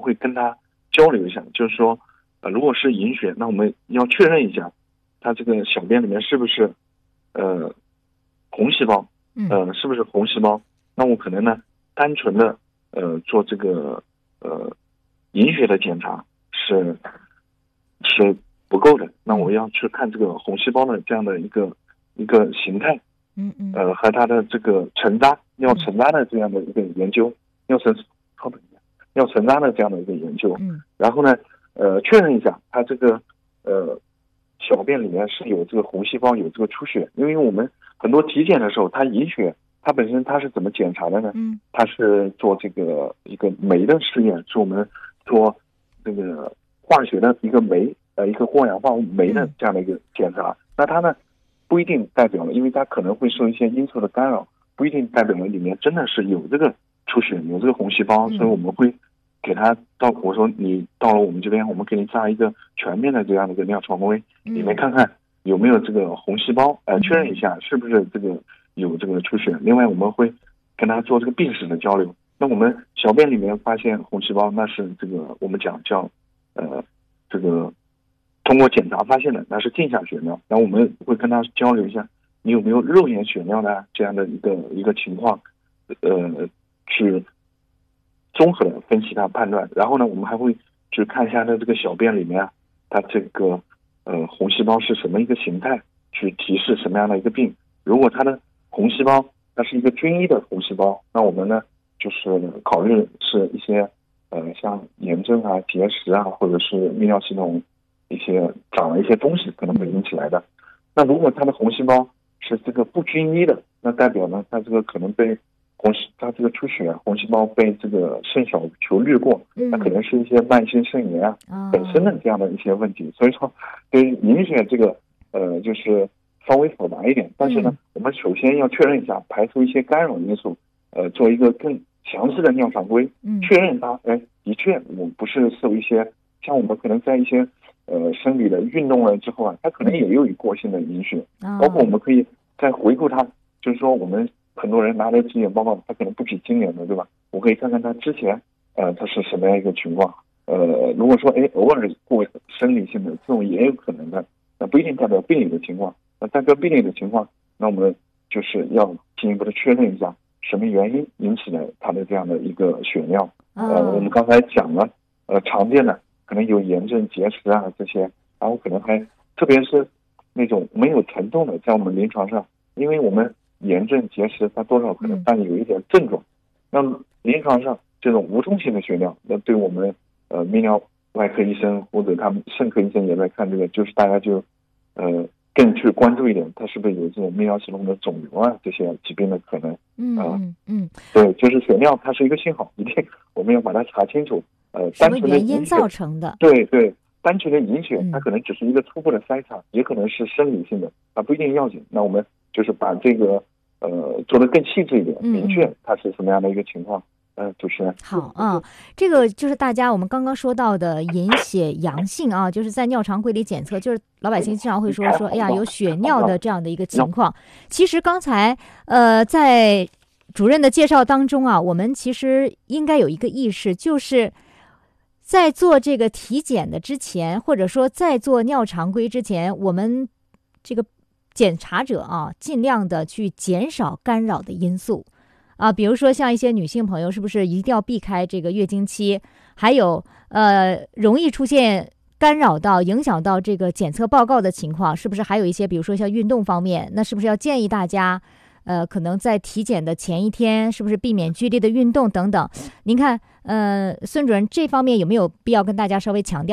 会跟他交流一下，就是说如果是隐血，那我们要确认一下他这个小便里面是不是红细胞，是不是红细胞？那我可能呢单纯的做这个隐血的检查是不够的，那我要去看这个红细胞的这样的一个形态，和它的这个尿沉渣的这样的一个研究，尿沉渣的这样的一个研究，然后呢确认一下它这个小便里面是有这个红细胞，有这个出血。因为我们很多体检的时候，它隐血它本身它是怎么检查的呢？它是做这个一个酶的试验，是我们做这个化学的一个酶一个过氧化物酶的这样的一个检查。那它呢不一定代表了，因为它可能会受一些因素的干扰，不一定代表了里面真的是有这个出血，有这个红细胞，所以我们会给他我说你到了我们这边，我们给你扎一个全面的这样的一个尿常规，里面看看有没有这个红细胞，确认一下是不是这个有这个出血。另外我们会跟他做这个病史的交流。那我们小便里面发现红细胞，那是这个我们讲叫这个通过检查发现的，那是镜下血尿。然后我们会跟他交流一下，你有没有肉眼血尿的这样的一个情况，去综合的分析它判断。然后呢，我们还会去看一下它这个小便里面它这个红细胞是什么一个形态，去提示什么样的一个病。如果它的红细胞它是一个均一的红细胞，那我们呢就是考虑是一些像炎症啊、结石啊，或者是泌尿系统一些长了一些东西可能会引起来的。那如果它的红细胞是这个不均一的，那代表呢它这个可能被它这个出血红细胞被这个肾小球掠过，那可能是一些慢性肾炎本身的这样的一些问题。所以说对于隐血这个就是稍微复杂一点，但是呢我们首先要确认一下，排除一些干扰因素，做一个更详细的尿常规，确认它的确我不是受一些像我们可能在一些生理的运动了之后它可能也有过性的隐血，包括我们可以再回顾它，就是说我们很多人拿着体检报告，他可能不止今年的，对吧？我可以看看他之前他是什么样一个情况。如果说偶尔过生理性的这种也有可能的，那不一定代表病理的情况。那代表病理的情况，那我们就是要进一步的确认一下什么原因引起了他的这样的一个血尿。我们刚才讲了常见的可能有炎症、结石啊这些，然后可能还特别是那种没有疼痛的，在我们临床上，因为我们炎症、结石它多少可能伴有一点症状，那临床上这种无痛性的血尿，那对我们泌尿外科医生或者他们肾科医生也在看这个，就是大家就更去关注一点，它是不是有这种泌尿系统的肿瘤啊这些疾病的可能。对，就是血尿它是一个信号，一定我们要把它查清楚。 什么原因造成的？ 对，单纯的隐血它可能只是一个初步的筛查，也可能是生理性的，它不一定要紧。那我们就是把这个做得更细致一点，明确它是什么样的一个情况。主持人好啊，这个就是大家我们刚刚说到的隐血阳性啊，就是在尿常规里检测，就是老百姓经常会说哎呀有血尿的这样的一个情况。其实刚才在主任的介绍当中啊，我们其实应该有一个意识，就是在做这个体检的之前，或者说在做尿常规之前，我们这个检查者啊，尽量的去减少干扰的因素啊，比如说像一些女性朋友，是不是一定要避开这个月经期？还有容易出现干扰到、影响到这个检测报告的情况，是不是还有一些，比如说像运动方面，那是不是要建议大家可能在体检的前一天，是不是避免剧烈的运动等等？您看，孙主任这方面有没有必要跟大家稍微强调？